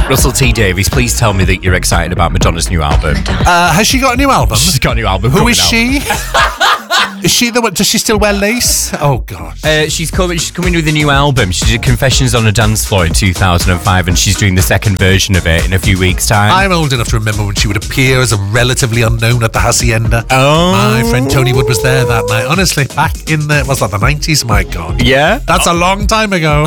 Russell T Davies, please tell me that you're excited about Madonna's new album. Has she got a new album? She's got a new album. Who is out. she? Is she the one? Does she still wear lace? Oh, God. She's coming with a new album. She did Confessions on a Dance Floor in 2005, and she's doing the second version of it in a few weeks' time. I'm old enough to remember when she would appear as a relatively unknown at the Hacienda. Oh. My friend Tony Wood was there that night. Honestly, back in the 90s? My God. Yeah? That's a long time ago.